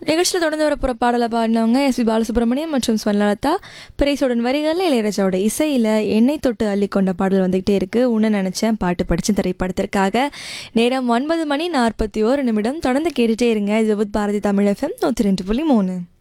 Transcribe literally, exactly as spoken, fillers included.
நிகழ்ச்சியில் தொடர்ந்து வரப்போகிற பாடலை பாடினவங்க எஸ் பி பாலசுப்ரமணியம் மற்றும் ஸ்வர்ணலதா. பிரைஸோடன் வரிகளில் இளையராஜாவோட இசையில் எண்ணெய் தொட்டு அள்ளி கொண்ட பாடல் வந்துகிட்டே இருக்குது. உன்ன நினச்சேன் பாட்டு படித்து திரைப்படத்திற்காக. நேரம் ஒன்பது மணி நாற்பத்தி ஓரு நிமிடம். தொடர்ந்து கேட்டுகிட்டே இருங்க. இது பாரதி தமிழ் எஃப்எம் நூற்றி ரெண்டு புள்ளி மூணு.